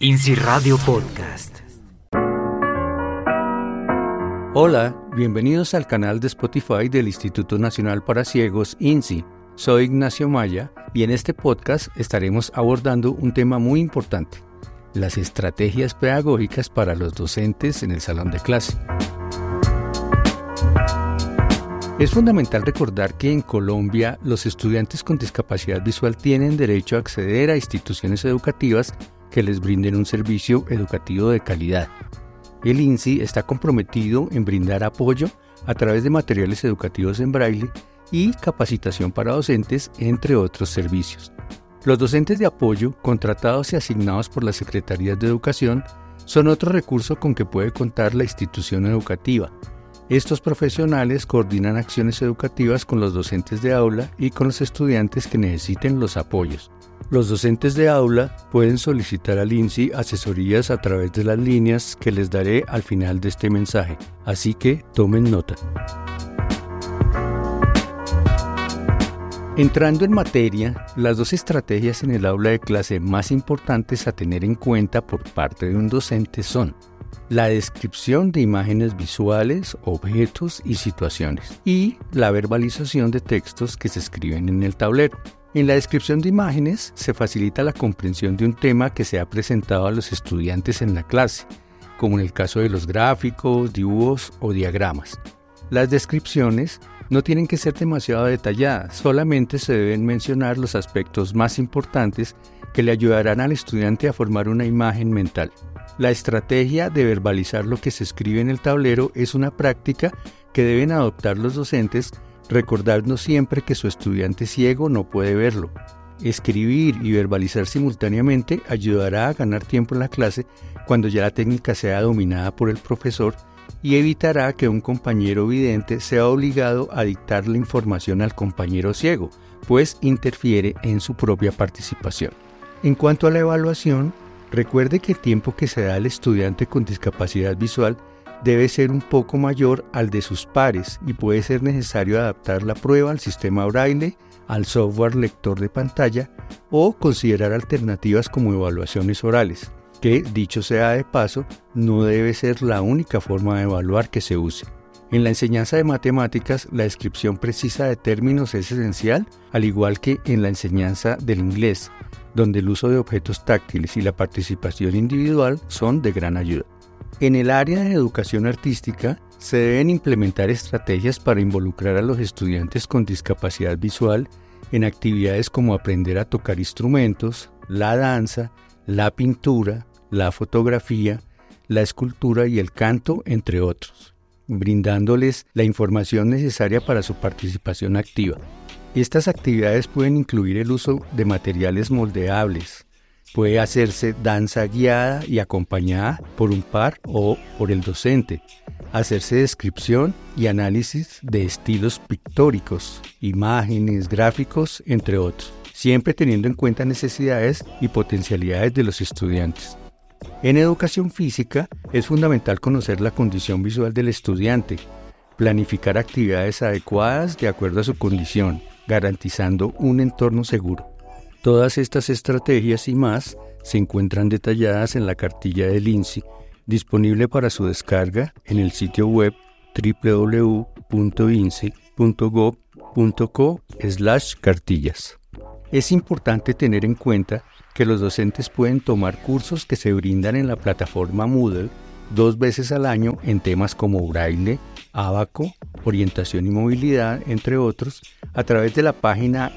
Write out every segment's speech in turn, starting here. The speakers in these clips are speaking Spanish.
INSI Radio Podcast. Hola, bienvenidos al canal de Spotify del Instituto Nacional para Ciegos, INSI. Soy Ignacio Maya y en este podcast estaremos abordando un tema muy importante: las estrategias pedagógicas para los docentes en el salón de clase. Es fundamental recordar que en Colombia los estudiantes con discapacidad visual tienen derecho a acceder a instituciones educativas que les brinden un servicio educativo de calidad. El INSI está comprometido en brindar apoyo a través de materiales educativos en braille y capacitación para docentes, entre otros servicios. Los docentes de apoyo, contratados y asignados por las Secretarías de Educación, son otro recurso con que puede contar la institución educativa. Estos profesionales coordinan acciones educativas con los docentes de aula y con los estudiantes que necesiten los apoyos. Los docentes de aula pueden solicitar al INSI asesorías a través de las líneas que les daré al final de este mensaje, así que tomen nota. Entrando en materia, las dos estrategias en el aula de clase más importantes a tener en cuenta por parte de un docente son la descripción de imágenes visuales, objetos y situaciones, y la verbalización de textos que se escriben en el tablero. En la descripción de imágenes se facilita la comprensión de un tema que se ha presentado a los estudiantes en la clase, como en el caso de los gráficos, dibujos o diagramas. Las descripciones no tienen que ser demasiado detalladas, solamente se deben mencionar los aspectos más importantes que le ayudarán al estudiante a formar una imagen mental. La estrategia de verbalizar lo que se escribe en el tablero es una práctica que deben adoptar los docentes, recordando siempre que su estudiante ciego no puede verlo. Escribir y verbalizar simultáneamente ayudará a ganar tiempo en la clase cuando ya la técnica sea dominada por el profesor y evitará que un compañero vidente sea obligado a dictar la información al compañero ciego, pues interfiere en su propia participación. En cuanto a la evaluación, recuerde que el tiempo que se da al estudiante con discapacidad visual debe ser un poco mayor al de sus pares y puede ser necesario adaptar la prueba al sistema braille, al software lector de pantalla o considerar alternativas como evaluaciones orales, que, dicho sea de paso, no debe ser la única forma de evaluar que se use. En la enseñanza de matemáticas, la descripción precisa de términos es esencial, al igual que en la enseñanza del inglés, donde el uso de objetos táctiles y la participación individual son de gran ayuda. En el área de educación artística, se deben implementar estrategias para involucrar a los estudiantes con discapacidad visual en actividades como aprender a tocar instrumentos, la danza, la pintura, la fotografía, la escultura y el canto, entre otros, brindándoles la información necesaria para su participación activa. Estas actividades pueden incluir el uso de materiales moldeables. Puede hacerse danza guiada y acompañada por un par o por el docente. Hacerse descripción y análisis de estilos pictóricos, imágenes, gráficos, entre otros, siempre teniendo en cuenta necesidades y potencialidades de los estudiantes. En educación física es fundamental conocer la condición visual del estudiante, planificar actividades adecuadas de acuerdo a su condición, garantizando un entorno seguro. Todas estas estrategias y más se encuentran detalladas en la cartilla del INSI, disponible para su descarga en el sitio web www.insi.gov.co/cartillas. Es importante tener en cuenta que los docentes pueden tomar cursos que se brindan en la plataforma Moodle 2 veces al año en temas como braille, ábaco, orientación y movilidad, entre otros, a través de la página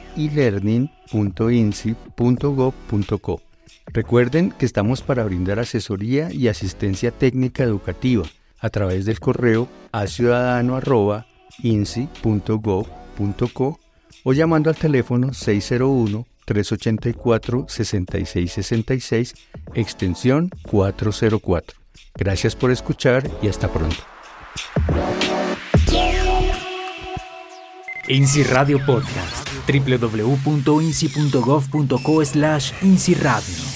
elearning.insi.gov.co. Recuerden que estamos para brindar asesoría y asistencia técnica educativa a través del correo aciudadano@insi.gov.co o llamando al teléfono 601-384-6666, extensión 404. Gracias por escuchar y hasta pronto. INSI Radio Podcast. www.insi.gov.co/INSI Radio.